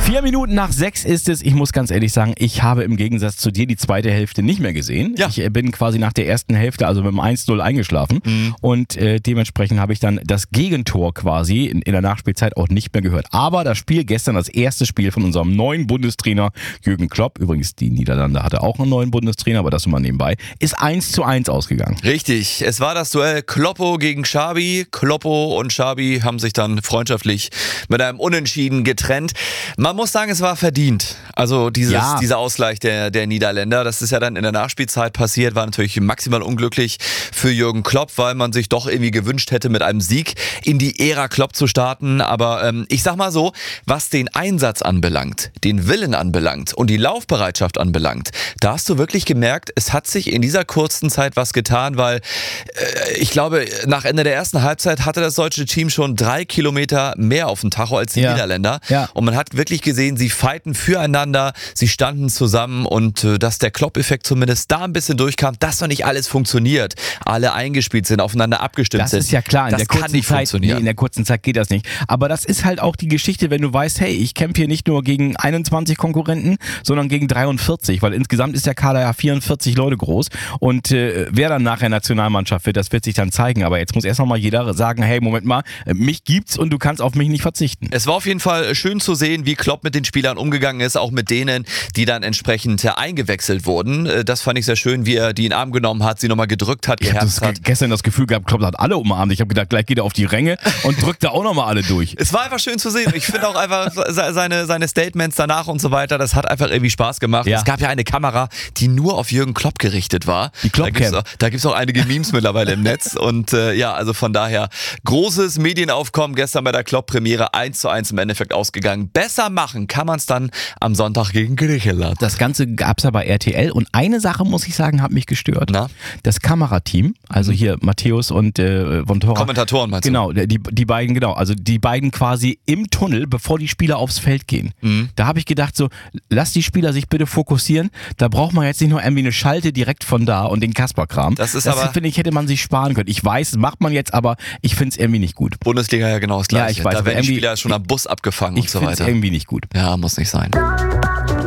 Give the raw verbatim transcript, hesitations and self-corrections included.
Vier Minuten nach sechs ist es. Ich muss ganz ehrlich sagen, ich habe im Gegensatz zu dir die zweite Hälfte nicht mehr gesehen. Ja. Ich bin quasi nach der ersten Hälfte, also mit dem eins null eingeschlafen. Mhm. Und äh, dementsprechend habe ich dann das Gegentor quasi in, in der Nachspielzeit auch nicht mehr gehört. Aber das Spiel gestern, das erste Spiel von unserem neuen Bundestrainer Jürgen Klopp, übrigens die Niederlande hatte auch einen neuen Bundestrainer, aber das nur mal nebenbei, ist eins zu eins ausgegangen. Richtig, es war das Duell Kloppo gegen Xabi. Kloppo und Xabi haben sich dann freundschaftlich mit einem Unentschieden getrennt. Man muss sagen, es war verdient. Also dieses, Ja. dieser Ausgleich der, der Niederländer, das ist ja dann in der Nachspielzeit passiert, war natürlich maximal unglücklich für Jürgen Klopp, weil man sich doch irgendwie gewünscht hätte, mit einem Sieg in die Ära Klopp zu starten. Aber ähm, ich sag mal so, was den Einsatz anbelangt, den Willen anbelangt und die Laufbereitschaft anbelangt, da hast du wirklich gemerkt, es hat sich in dieser kurzen Zeit was getan, weil äh, ich glaube, nach Ende der ersten Halbzeit hatte das deutsche Team schon drei Kilometer mehr auf dem Tacho als die Ja. Niederländer. Ja. Und man hat wirklich gesehen, sie fighten füreinander, sie standen zusammen und äh, dass der Klopp-Effekt zumindest da ein bisschen durchkam, dass noch nicht alles funktioniert, alle eingespielt sind, aufeinander abgestimmt Das sind. ist ja klar, in das der kann kurzen nicht Zeit, nee, funktionieren. in der kurzen Zeit geht das nicht. Aber das ist halt auch die Geschichte, wenn du weißt, hey, ich kämpfe hier nicht nur gegen einundzwanzig Konkurrenten, sondern gegen dreiundvierzig, weil insgesamt ist der Kader ja vierundvierzig Leute groß und äh, wer dann nachher Nationalmannschaft wird, das wird sich dann zeigen. Aber jetzt muss erst noch mal jeder sagen, hey, Moment mal, äh, mich gibt's und du kannst auf mich nicht verzichten. Es war auf jeden Fall schön zu sehen, wie Klopp mit den Spielern umgegangen ist, auch mit denen, die dann entsprechend äh, eingewechselt wurden. Äh, Das fand ich sehr schön, wie er die in den Arm genommen hat, sie nochmal gedrückt hat, Ich habe geherzt hat. gestern das Gefühl gehabt, Klopp hat alle umarmt. Ich habe gedacht, gleich geht er auf die Ränge und drückt da auch noch mal alle durch. Es war einfach schön zu sehen. Ich finde auch einfach se- seine, seine Statements danach und so weiter, das hat einfach irgendwie Spaß gemacht. Ja. Es gab ja eine Kamera, die nur auf Jürgen Klopp gerichtet war. Die Da gibt's Klopp-Cam. auch, da gibt's auch einige Memes mittlerweile im Netz. Und äh, ja, also von daher großes Medienaufkommen gestern bei der Klopp-Premiere, eins zu eins im Endeffekt ausgegangen. Besser machen kann man es dann am Sonntag gegen Griechenland. Das Ganze gab's ja bei R T L und eine Sache, muss ich sagen, hat mich gestört. Na? Das Kamerateam, also hier Matthäus und äh, von Tora. Kommentatoren meinst du? Genau, die, die beiden, genau. Also die beiden quasi im Tunnel, bevor die Spieler aufs Feld gehen. Mhm. Da habe ich gedacht so, lass die Spieler sich bitte fokussieren. Da braucht man jetzt nicht nur irgendwie eine Schalte direkt von da und den Kasper-Kram. Das ist das aber- finde ich, hätte man sich sparen können. Ich weiß, macht man jetzt, aber ich finde es irgendwie nicht gut. Bundesliga ja genau das Ja, Gleiche. ich weiß, da aber werden die irgendwie- Spieler schon am Bus abgefangen Ich und so finde es weiter. irgendwie nicht gut. Ja, muss nicht sein.